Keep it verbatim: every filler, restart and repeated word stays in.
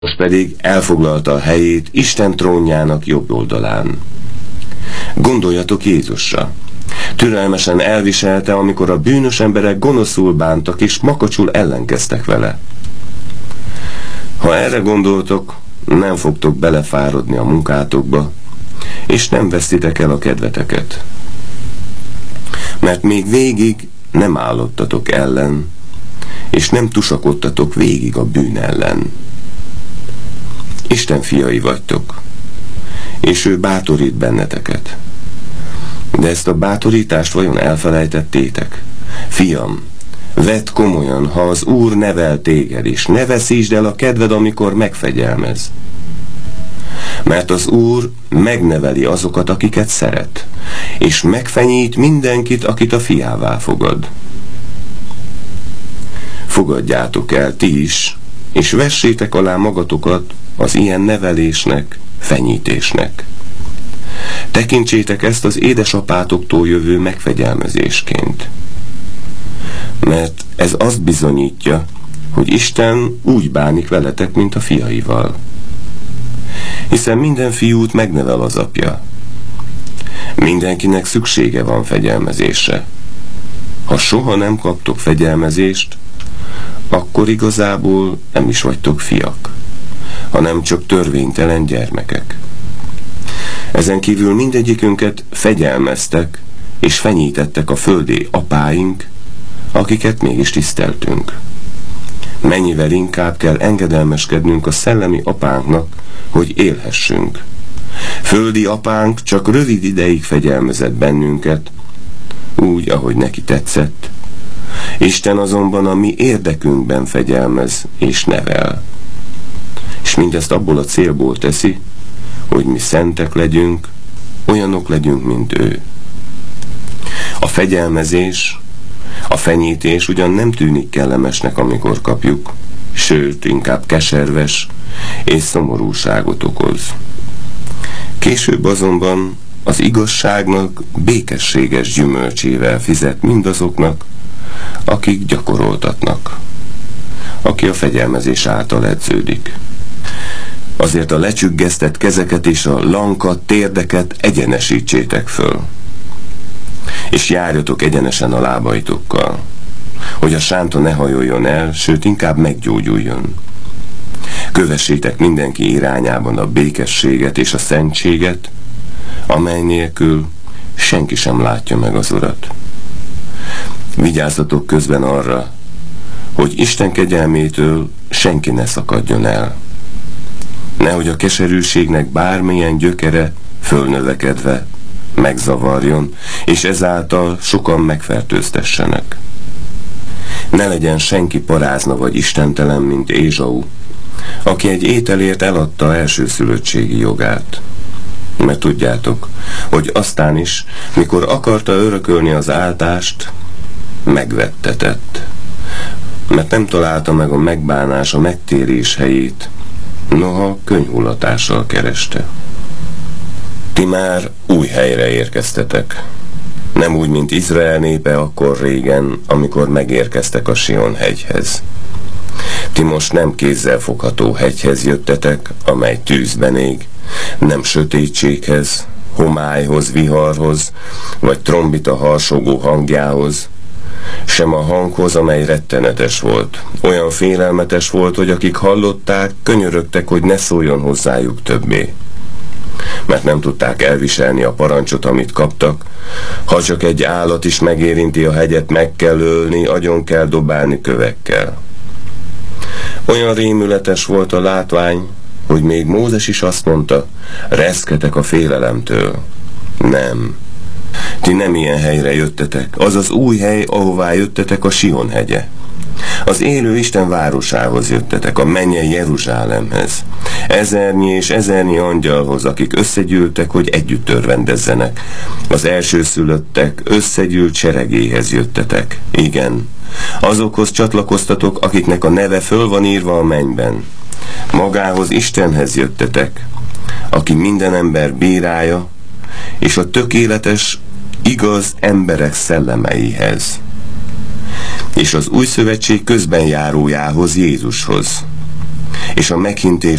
most pedig elfoglalta a helyét Isten trónjának jobb oldalán. Gondoljatok Jézusra. Türelmesen elviselte, amikor a bűnös emberek gonoszul bántak és makacsul ellenkeztek vele. Ha erre gondoltok, nem fogtok belefáradni a munkátokba, és nem vesztitek el a kedveteket. Mert még végig nem állottatok ellen, és nem tusakodtatok végig a bűn ellen. Isten fiai vagytok, és ő bátorít benneteket. De ezt a bátorítást vajon elfelejtettétek? Fiam, vedd komolyan, ha az Úr nevel téged, és ne veszítsd el a kedved, amikor megfegyelmez. Mert az Úr megneveli azokat, akiket szeret, és megfenyít mindenkit, akit a fiává fogad. Fogadjátok el ti is, és vessétek alá magatokat az ilyen nevelésnek, fenyítésnek. Tekintsétek ezt az édesapátoktól jövő megfegyelmezésként. Mert ez azt bizonyítja, hogy Isten úgy bánik veletek, mint a fiaival. Hiszen minden fiút megnevel az apja. Mindenkinek szüksége van fegyelmezésre. Ha soha nem kaptok fegyelmezést, akkor igazából nem is vagytok fiak, hanem csak törvénytelen gyermekek. Ezen kívül mindegyikünket fegyelmeztek és fenyítettek a földi apáink, akiket mégis tiszteltünk. Mennyivel inkább kell engedelmeskednünk a szellemi apánknak, hogy élhessünk. Földi apánk csak rövid ideig fegyelmezett bennünket, úgy, ahogy neki tetszett. Isten azonban a mi érdekünkben fegyelmez és nevel. És mindezt abból a célból teszi, hogy mi szentek legyünk, olyanok legyünk, mint ő. A fegyelmezés, a fenyítés ugyan nem tűnik kellemesnek, amikor kapjuk, sőt, inkább keserves és szomorúságot okoz. Később azonban az igazságnak békességes gyümölcsével fizet mindazoknak, akik gyakoroltatnak, aki a fegyelmezés által edződik. Azért a lecsüggesztett kezeket és a lankadt térdeket egyenesítsétek föl, és járjatok egyenesen a lábaitokkal, hogy a sánta ne hajoljon el, sőt inkább meggyógyuljon. Kövessétek mindenki irányában a békességet és a szentséget, amely nélkül senki sem látja meg az Urat. Vigyázzatok közben arra, hogy Isten kegyelmétől senki ne szakadjon el. Nehogy a keserűségnek bármilyen gyökere fölnövekedve megzavarjon, és ezáltal sokan megfertőztessenek. Ne legyen senki parázna vagy istentelen, mint Ézsau, aki egy ételért eladta elsőszülöttségi jogát. Mert tudjátok, hogy aztán is, mikor akarta örökölni az áltást, megvettetett, mert nem találta meg a megbánás, a megtérés helyét, noha könyhullatással kereste. Ti már új helyre érkeztetek. Nem úgy, mint Izrael népe akkor régen, amikor megérkeztek a Sion hegyhez. Ti most nem kézzel fogható hegyhez jöttetek, amely tűzben ég, nem sötétséghez, homályhoz, viharhoz, vagy trombita harsogó hangjához, sem a hanghoz, amely rettenetes volt. Olyan félelmetes volt, hogy akik hallották, könyörögtek, hogy ne szóljon hozzájuk többé. Mert nem tudták elviselni a parancsot, amit kaptak. Ha csak egy állat is megérinti a hegyet, meg kell ölni, agyon kell dobálni kövekkel. Olyan rémületes volt a látvány, hogy még Mózes is azt mondta, reszketek a félelemtől. Nem. Ti nem ilyen helyre jöttetek, az az új hely, ahová jöttetek, a Sion hegye. Az élő Isten városához jöttetek, a mennyei Jeruzsálemhez. Ezernyi és ezernyi angyalhoz, akik összegyűltek, hogy együtt örvendezzenek. Az elsőszülöttek összegyűlt seregéhez jöttetek. Igen, azokhoz csatlakoztatok, akiknek a neve föl van írva a mennyben. Magához Istenhez jöttetek, aki minden ember bírája, és a tökéletes, igaz emberek szellemeihez, és az új szövetség közbenjárójához, Jézushoz. és a meghintés